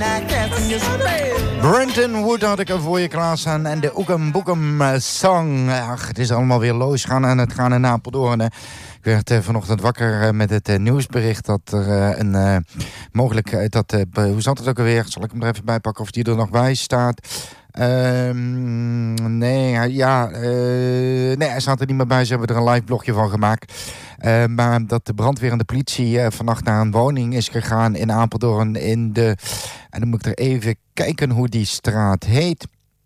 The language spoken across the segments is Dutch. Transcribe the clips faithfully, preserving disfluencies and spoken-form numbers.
Brenton Wood had ik er voor je klaarstaan en de Oekem Boekem Song. Ach, het is allemaal weer losgaan en het gaan in Apeldoorn. Ik werd uh, vanochtend wakker uh, met het uh, nieuwsbericht dat er uh, een uh, mogelijk... Uh, dat, uh, hoe zat het ook alweer? Zal ik hem er even bij pakken of die er nog bij staat? Um, nee, ja, uh, nee, hij staat er niet meer bij. Ze hebben er een live blogje van gemaakt. Uh, maar dat de brandweer en de politie uh, vannacht naar een woning is gegaan in Apeldoorn. In de, en dan moet ik er even kijken hoe die straat heet.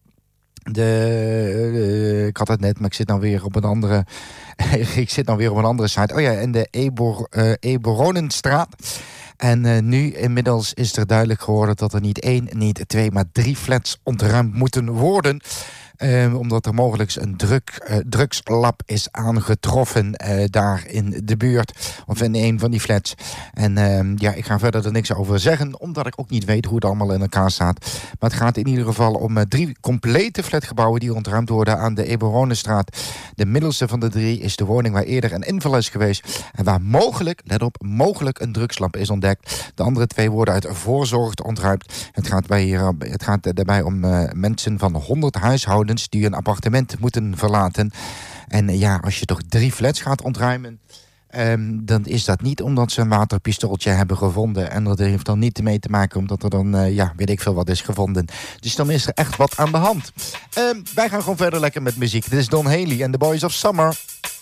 De, uh, ik had het net, maar ik zit nou weer op een andere... ik zit nou weer op een andere site. Oh ja, in de Ebor, uh, Eboronenstraat. En uh, nu inmiddels is er duidelijk geworden dat er niet één, niet twee, maar drie flats ontruimd moeten worden. Uh, omdat er mogelijk een druk, uh, drugslab is aangetroffen uh, daar in de buurt. Of in een van die flats. En uh, ja, ik ga verder er niks over zeggen. Omdat ik ook niet weet hoe het allemaal in elkaar staat. Maar het gaat in ieder geval om uh, drie complete flatgebouwen die ontruimd worden aan de Eboronenstraat. De middelste van de drie is de woning waar eerder een inval is geweest. En waar mogelijk, let op, mogelijk een drugslab is ontdekt. De andere twee worden uit voorzorg ontruimd. Het gaat, bij hier, het gaat daarbij om uh, mensen van honderd huishoudens die een appartement moeten verlaten. En ja, als je toch drie flats gaat ontruimen, Um, dan is dat niet omdat ze een waterpistooltje hebben gevonden. En dat heeft dan niet mee te maken omdat er dan, uh, ja, weet ik veel wat is gevonden. Dus dan is er echt wat aan de hand. Um, wij gaan gewoon verder lekker met muziek. Dit is Don Haley en The Boys of Summer.